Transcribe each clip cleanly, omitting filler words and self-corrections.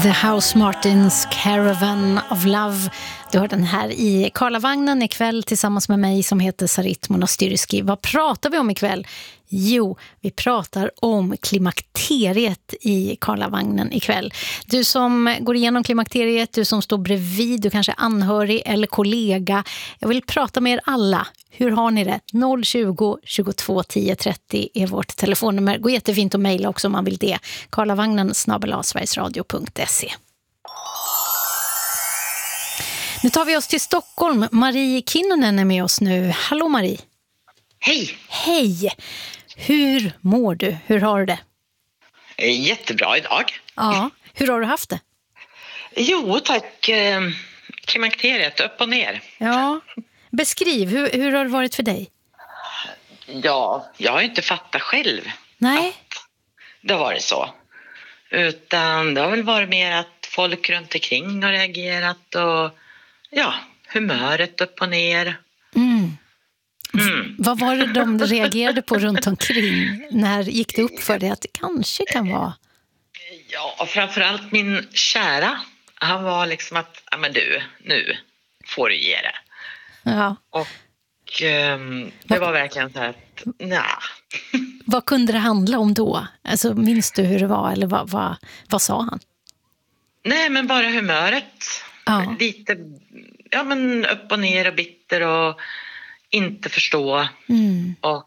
The House Martins Caravan of Love. Du har den här i Karlavagnen ikväll tillsammans med mig som heter Sarit Monastyrski. Vad pratar vi om ikväll? Jo, vi pratar om klimakteriet i Karlavagnen ikväll. Du som går igenom klimakteriet, du som står bredvid, du kanske är anhörig eller kollega. Jag vill prata med er alla. Hur har ni det? 020 22 10 30 är vårt telefonnummer. Gå jättefint att mejla också om man vill det. karlavagnen@sverigesradio.se. Nu tar vi oss till Stockholm. Marie Kinnunen är med oss nu. Hallå Marie. Hej. Hej. Hur mår du? Hur har du det? Jättebra idag. Ja. Hur har du haft det? Jo, tack. Klimakteriet, upp och ner. Ja. Beskriv, hur har det varit för dig? Ja, jag har inte fattat själv. Nej. Att det har varit så. Utan det har väl varit mer att folk runt omkring har reagerat och ja, humöret upp och ner. Vad var det de reagerade på runt omkring? När gick det upp för dig att det kanske kan vara? Ja, framförallt min kära. Han var liksom att, ja men du, nu får du ge det. Ja. Och det var verkligen så här att, nej. Vad kunde det handla om då? Alltså, minns du hur det var? Eller vad sa han? Nej, men bara humöret. Ja. Lite upp och ner och bitter och inte förstå. Och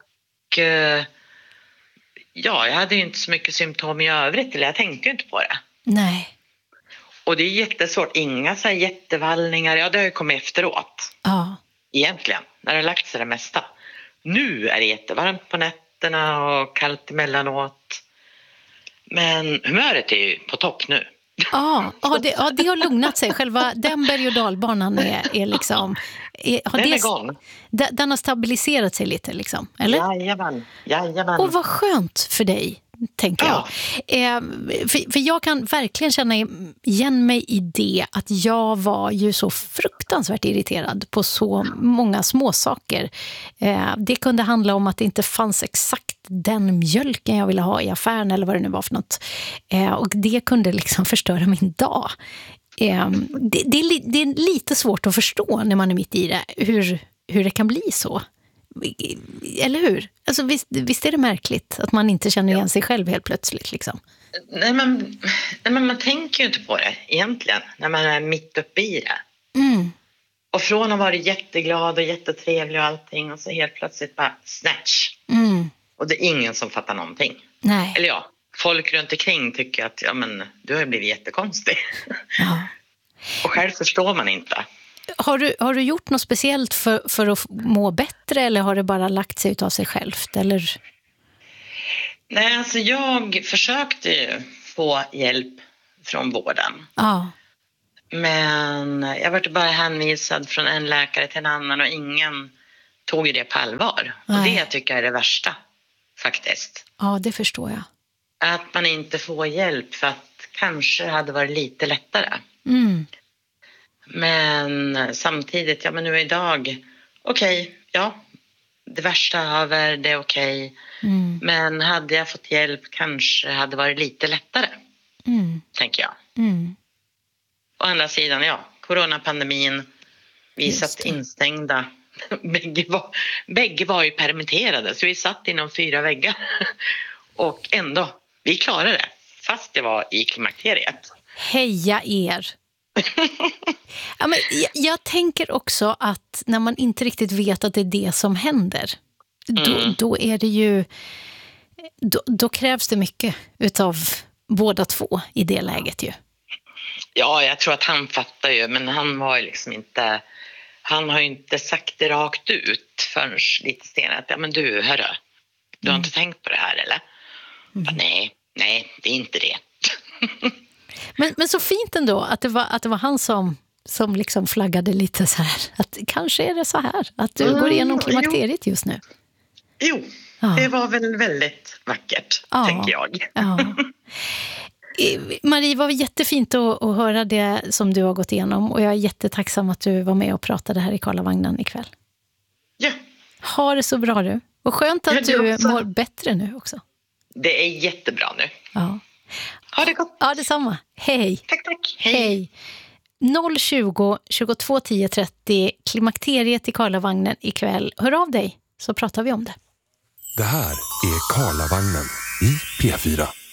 jag hade ju inte så mycket symptom i övrigt. Eller jag tänkte ju inte på det. Nej. Och det är jättesvårt. Inga så här jättevallningar. Ja, det har ju kommit efteråt. Ja. Egentligen. När det har lagt sig det mesta. Nu är det jättevarmt på nätterna och kallt emellanåt. Men humöret är ju på topp nu. Det har lugnat sig. Själva den berg- och dalbanan är liksom... Den är igång. Den har stabiliserat sig lite liksom, eller? Jajamän. Och vad skönt för dig, tänker jag. För jag kan verkligen känna igen mig i det att jag var ju så fruktansvärt irriterad på så många små saker. Det kunde handla om att det inte fanns exakt den mjölken jag ville ha i affären eller vad det nu var för något. Och det kunde liksom förstöra min dag. Det är lite svårt att förstå när man är mitt i det, hur det kan bli så. Eller hur? Alltså, visst är det märkligt att man inte känner igen sig själv helt plötsligt liksom. Nej, men man tänker ju inte på det egentligen när man är mitt uppe i det. Och från att vara jätteglad och jättetrevlig och allting och så helt plötsligt bara snatch. Och det är ingen som fattar någonting. Nej. Eller ja, folk runt omkring tycker att du har ju blivit jättekonstig. Ja. Och själv förstår man inte. Har du gjort något speciellt för att må bättre eller har det bara lagt sig av sig självt? Eller? Nej, alltså jag försökte ju få hjälp från vården. Ja. Men jag var bara hänvisad från en läkare till en annan och ingen tog ju det på allvar. Nej. Och det tycker jag är det värsta, faktiskt. Ja, det förstår jag. Att man inte får hjälp för att kanske hade varit lite lättare. Men samtidigt, men nu idag, okej, det värsta över, det är okej. Men hade jag fått hjälp kanske hade varit lite lättare, tänker jag. Å andra sidan, coronapandemin, vi satt instängda. Bägge var ju permitterade, så vi satt inom 4 väggar. Och ändå, vi klarade det, fast det var i klimakteriet. Heja er! Men jag tänker också att när man inte riktigt vet att det är det som händer, då är det ju då krävs det mycket utav båda två i det läget ju. Ja, jag tror att han fattar ju, men han var ju liksom inte, han har ju inte sagt det rakt ut förrän lite senare att men du, hörru, du har inte tänkt på det här eller? Nej, det är inte det. Men så fint ändå att det var han som liksom flaggade lite så här. Att kanske är det så här. Att du går igenom klimakteriet just nu. Jo, det var väl väldigt vackert, tänker jag. Ja. Marie, var jättefint att höra det som du har gått igenom. Och jag är jättetacksam att du var med och pratade här i Karlavagnen ikväll. Ja. Ha det så bra du. Och skönt att du mår bättre nu också. Det är jättebra nu. Ja. Ha det gott. Ja, detsamma. Hej. Tack. Hej. 020 22 10 30, klimakteriet i Karlavagnen ikväll. Hör av dig så pratar vi om det. Det här är Karlavagnen i P4.